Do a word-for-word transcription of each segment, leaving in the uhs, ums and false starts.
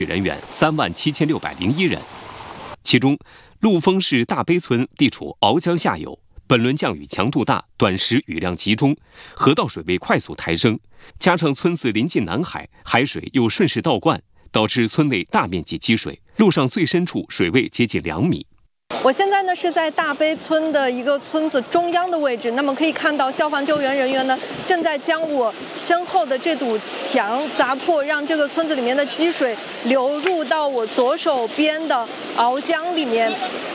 人员三万七千六百零一人，其中陆丰市大悲村地处鳌江下游，本轮降雨强度大，短时雨量集中，河道水位快速抬升，加上村子临近南海，海水又顺势倒灌，导致村内大面积积水，路上最深处水位接近两米。 我现在呢是在大悲村的一个村子中央的位置，那么可以看到消防救援人员呢正在将我身后的这堵墙砸破，让这个村子里面的积水流入到我左手边的鳌江里面。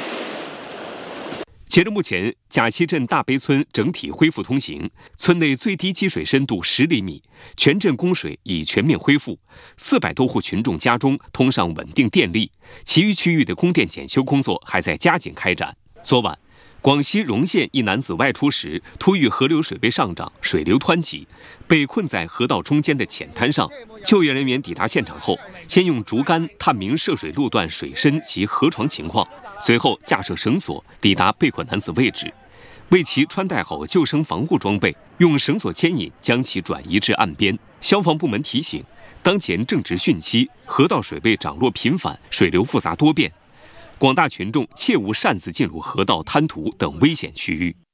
截至目前，甲溪镇大悲村整体恢复通行，村内最低积水深度十厘米，全镇供水已全面恢复，四百多户群众家中通上稳定电力，其余区域的供电检修工作还在加紧开展。昨晚，广西容县一男子外出时，突遇河流水位上涨，水流湍急，被困在河道中间的浅滩上。救援人员抵达现场后，先用竹竿探明涉水路段水深及河床情况，随后架设绳索抵达被困男子位置，为其穿戴好救生防护装备，用绳索牵引将其转移至岸边。消防部门提醒，当前正值汛期，河道水位涨落频繁，水流复杂多变，广大群众切勿擅自进入河道、滩涂等危险区域。